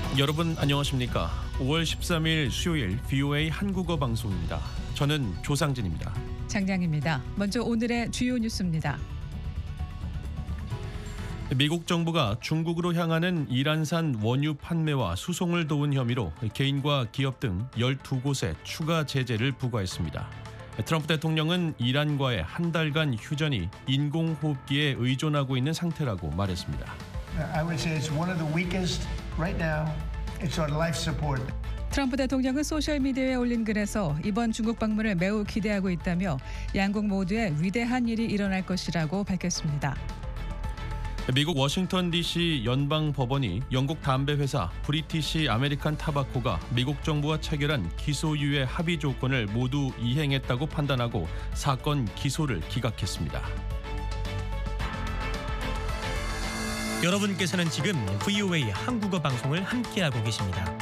여러분 안녕하십니까? 5월 13일 수요일 VOA 한국어 방송입니다. 저는 조상진입니다. 장량입니다. 먼저 오늘의 주요 뉴스입니다. 미국 정부가 중국으로 향하는 이란산 원유 판매와 수송을 도운 혐의로 개인과 기업 등 12곳에 추가 제재를 부과했습니다. 트럼프 대통령은 이란과의 한 달간 휴전이 인공호흡기에 의존하고 있는 상태라고 말했습니다. I would say it's one of the weakest right now. It's on life support. 트럼프 대통령은 소셜미디어에 올린 글에서 이번 중국 방문을 매우 기대하고 있다며 양국 모두에 위대한 일이 일어날 것이라고 밝혔습니다. 미국 워싱턴 DC 연방법원이 영국 담배 회사 브리티시 아메리칸 타바코가 미국 정부와 체결한 기소유예 합의 조건을 모두 이행했다고 판단하고 사건 기소를 기각했습니다. 여러분께서는 지금 VOA 한국어 방송을 함께하고 계십니다.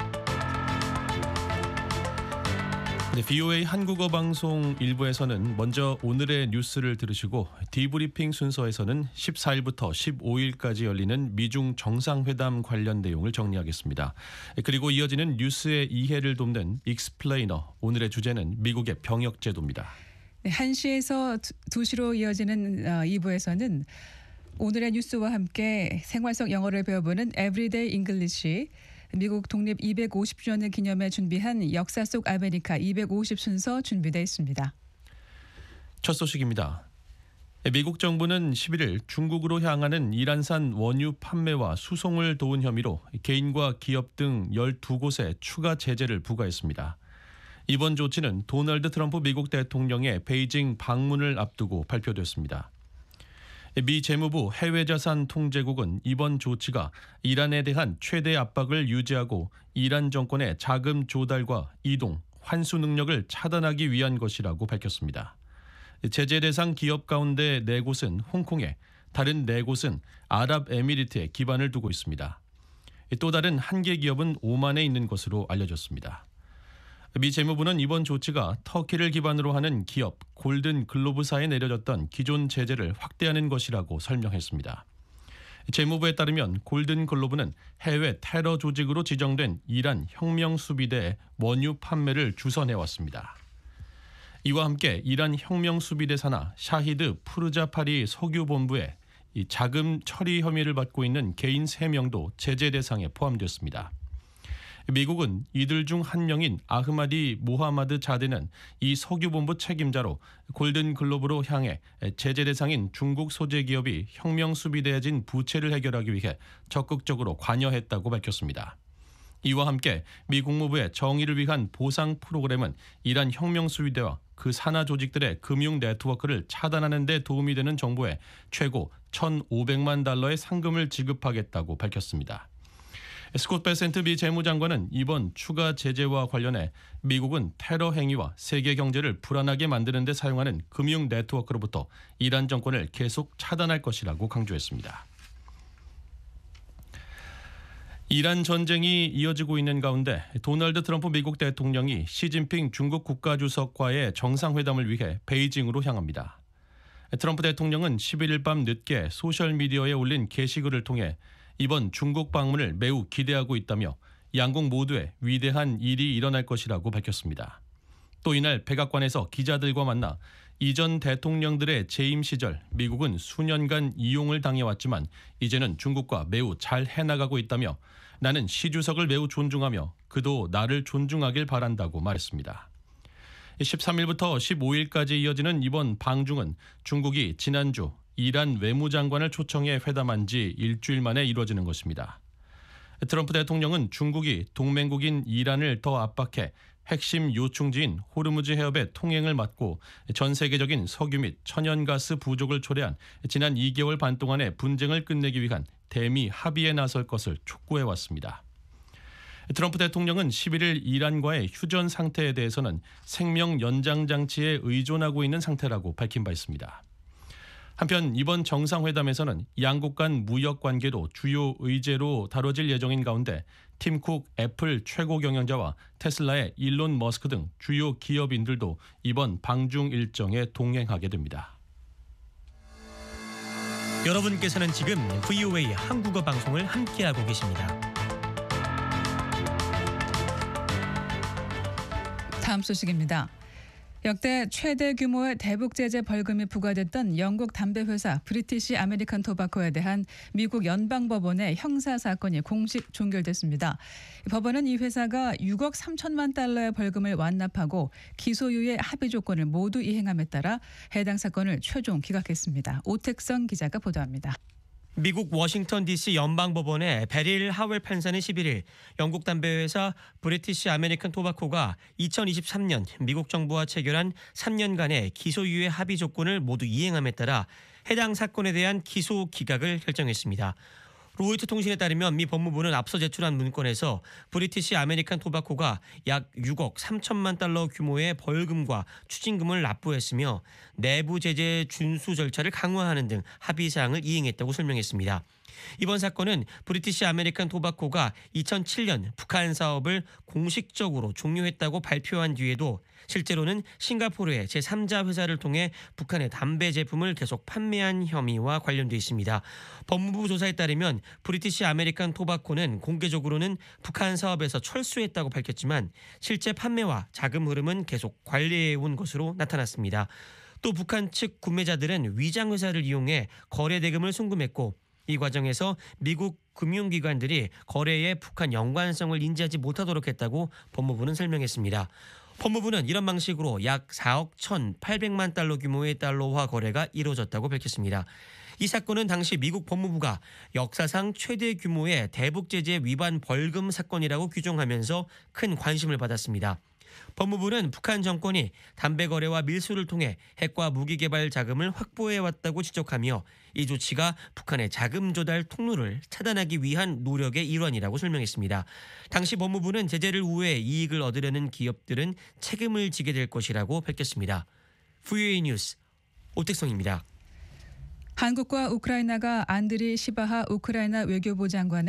VOA 한국어 방송 1부에서는 먼저 오늘의 뉴스를 들으시고 디브리핑 순서에서는 14일부터 15일까지 열리는 미중 정상회담 관련 내용을 정리하겠습니다. 그리고 이어지는 뉴스의 이해를 돕는 익스플레이너, 오늘의 주제는 미국의 병역제도입니다. 네, 1시에서 2시로 이어지는 2부에서는 오늘의 뉴스와 함께 생활 속 영어를 배워보는 Everyday English, 미국 독립 250주년을 기념해 준비한 역사 속 아메리카 250 순서 준비되어 있습니다. 첫 소식입니다. 미국 정부는 11일 중국으로 향하는 이란산 원유 판매와 수송을 도운 혐의로 개인과 기업 등 12곳에 추가 제재를 부과했습니다. 이번 조치는 도널드 트럼프 미국 대통령의 베이징 방문을 앞두고 발표됐습니다. 미 재무부 해외자산 통제국은 이번 조치가 이란에 대한 최대 압박을 유지하고 이란 정권의 자금 조달과 이동, 환수 능력을 차단하기 위한 것이라고 밝혔습니다. 제재 대상 기업 가운데 4곳은 홍콩에, 다른 4곳은 아랍에미리트에 기반을 두고 있습니다. 또 다른 한 개 기업은 오만에 있는 것으로 알려졌습니다. 미 재무부는 이번 조치가 터키를 기반으로 하는 기업 골든 글로브사에 내려졌던 기존 제재를 확대하는 것이라고 설명했습니다. 재무부에 따르면 골든 글로브는 해외 테러 조직으로 지정된 이란 혁명수비대의 원유 판매를 주선해왔습니다. 이와 함께 이란 혁명수비대 산하 샤히드 푸르자파리 석유본부에 이 자금 처리 혐의를 받고 있는 개인 3명도 제재 대상에 포함됐습니다. 미국은 이들 중 한 명인 아흐마디 모하마드 자데는 이 석유본부 책임자로 골든 글로브로 향해 제재 대상인 중국 소재 기업이 혁명 수비대에 진 부채를 해결하기 위해 적극적으로 관여했다고 밝혔습니다. 이와 함께 미 국무부의 정의를 위한 보상 프로그램은 이란 혁명 수비대와 그 산하 조직들의 금융 네트워크를 차단하는 데 도움이 되는 정보에 최고 1,500만 달러의 상금을 지급하겠다고 밝혔습니다. 스콧 베센트 미 재무장관은 이번 추가 제재와 관련해 미국은 테러 행위와 세계 경제를 불안하게 만드는 데 사용하는 금융 네트워크로부터 이란 정권을 계속 차단할 것이라고 강조했습니다. 이란 전쟁이 이어지고 있는 가운데 도널드 트럼프 미국 대통령이 시진핑 중국 국가주석과의 정상회담을 위해 베이징으로 향합니다. 트럼프 대통령은 11일 밤 늦게 소셜미디어에 올린 게시글을 통해 이번 중국 방문을 매우 기대하고 있다며 양국 모두에 위대한 일이 일어날 것이라고 밝혔습니다. 또 이날 백악관에서 기자들과 만나 이전 대통령들의 재임 시절 미국은 수년간 이용을 당해왔지만 이제는 중국과 매우 잘 해나가고 있다며 나는 시 주석을 매우 존중하며 그도 나를 존중하길 바란다고 말했습니다. 13일부터 15일까지 이어지는 이번 방중은 중국이 지난주 이란 외무장관을 초청해 회담한 지 일주일 만에 이루어지는 것입니다. 트럼프 대통령은 중국이 동맹국인 이란을 더 압박해 핵심 요충지인 호르무즈 해협의 통행을 막고 전 세계적인 석유 및 천연가스 부족을 초래한 지난 2개월 반 동안의 분쟁을 끝내기 위한 대미 합의에 나설 것을 촉구해왔습니다. 트럼프 대통령은 11일 이란과의 휴전 상태에 대해서는 생명 연장 장치에 의존하고 있는 상태라고 밝힌 바 있습니다. 한편 이번 정상회담에서는 양국 간 무역 관계도 주요 의제로 다뤄질 예정인 가운데 팀쿡 애플 최고 경영자와 테슬라의 일론 머스크 등 주요 기업인들도 이번 방중 일정에 동행하게 됩니다. 여러분께서는 지금 VOA 한국어 방송을 함께하고 계십니다. 다음 소식입니다. 역대 최대 규모의 대북 제재 벌금이 부과됐던 영국 담배 회사 브리티시 아메리칸 토바코에 대한 미국 연방법원의 형사 사건이 공식 종결됐습니다. 법원은 이 회사가 6억 3천만 달러의 벌금을 완납하고 기소유예 합의 조건을 모두 이행함에 따라 해당 사건을 최종 기각했습니다. 오택성 기자가 보도합니다. 미국 워싱턴 DC 연방법원의 베릴 하웰 판사는 11일 영국 담배회사 브리티시 아메리칸 토바코가 2023년 미국 정부와 체결한 3년간의 기소유예 합의 조건을 모두 이행함에 따라 해당 사건에 대한 기소 기각을 결정했습니다. 로이터 통신에 따르면 미 법무부는 앞서 제출한 문건에서 브리티시 아메리칸 토바코가 약 6억 3천만 달러 규모의 벌금과 추징금을 납부했으며 내부 제재 준수 절차를 강화하는 등 합의 사항을 이행했다고 설명했습니다. 이번 사건은 브리티시 아메리칸 토바코가 2007년 북한 사업을 공식적으로 종료했다고 발표한 뒤에도 실제로는 싱가포르의 제3자 회사를 통해 북한의 담배 제품을 계속 판매한 혐의와 관련돼 있습니다. 법무부 조사에 따르면 브리티시 아메리칸 토바코는 공개적으로는 북한 사업에서 철수했다고 밝혔지만 실제 판매와 자금 흐름은 계속 관리해온 것으로 나타났습니다. 또 북한 측 구매자들은 위장 회사를 이용해 거래 대금을 송금했고 이 과정에서 미국 금융기관들이 거래에 북한 연관성을 인지하지 못하도록 했다고 법무부는 설명했습니다. 법무부는 이런 방식으로 약 4억 1,800만 달러 규모의 달러화 거래가 이루어졌다고 밝혔습니다. 이 사건은 당시 미국 법무부가 역사상 최대 규모의 대북 제재 위반 벌금 사건이라고 규정하면서 큰 관심을 받았습니다. 법무부는 북한 정권이 담배 거래와 밀수를 통해 핵과 무기 개발 자금을 확보해왔다고 지적하며 이 조치가 북한의 자금 조달 통로를 차단하기 위한 노력의 일환이라고 설명했습니다. 당시 법무부는 제재를 우회해 이익을 얻으려는 기업들은 책임을 지게 될 것이라고 밝혔습니다. VOA 뉴스 오택성입니다. 한국과 우크라이나가 안드리 시바하 우크라이나 외교부 장관의